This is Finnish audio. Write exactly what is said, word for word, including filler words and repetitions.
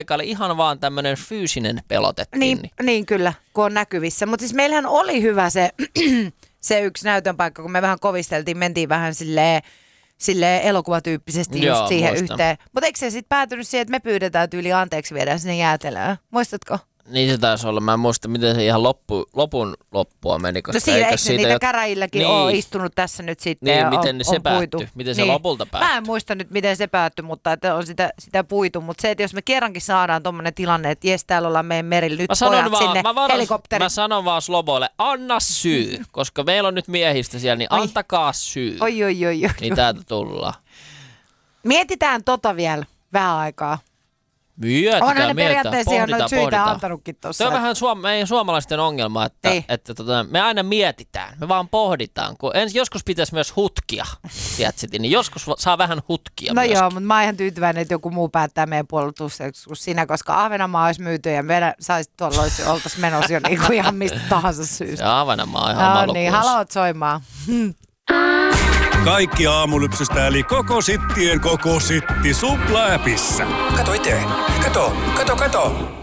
paikalle ihan vaan tämmöinen fyysinen pelotettiin. Niin, niin. niin kyllä, kun on näkyvissä. Mutta siis meillähän oli hyvä se, se yksi näytön paikka, kun me vähän kovisteltiin, mentiin vähän silleen, silleen elokuvatyyppisesti just Joo, siihen muistan. yhteen. Mutta eikö se sitten päätynyt siihen, että me pyydetään tyyli anteeksi viedään sinne jäätelöön? Muistatko? Niin se taisi olla. Mä en muista, miten se ihan loppu, lopun loppua meni. Koska no siinä eikö siitä niitä jot... käräjilläkin niin. ole istunut tässä nyt sitten niin, ja miten on, se on päättyi? puitu. Miten se niin. lopulta päättyi? Mä en muista nyt, miten se päättyi, mutta että on sitä, sitä puitu. Mutta se, että jos me kerrankin saadaan tommonen tilanne, että jes, täällä ollaan meidän merillä, nyt pojat vaan, sinne mä varas, helikopterin. Mä sanon vaan Sloboille, anna syy, koska meillä on nyt miehistä siellä, niin oi. Antakaa syy. Oi, oi, oi, oi. Niin täältä tullaan. Mietitään tota vielä vähän aikaa. Mietitään, onhan ne mietitään, periaatteessa pohditaan, on syitä pohditaan. antanutkin tuossa. Se on vähän suom- meidän suomalaisten ongelma, että, että, että tota, me aina mietitään, me vaan pohditaan. Kun ens, joskus pitäisi myös hutkia, tiedätkö, niin joskus saa vähän hutkia No myöskin. joo, mutta mä oon ihan tyytyväinen, että joku muu päättää meidän puolustukseksi kuin sinä, koska Ahvenanmaa olisi myyty ja meidän saisi tuolla olisi, oltaisiin menossa jo niinku ihan mistä tahansa syystä. Se Ahvenanmaa on ihan no niin, haluat soimaan. Kaikki aamulypsystä eli koko sittien koko sitti supla-äpissä. Kato itse. Kato, kato, kato.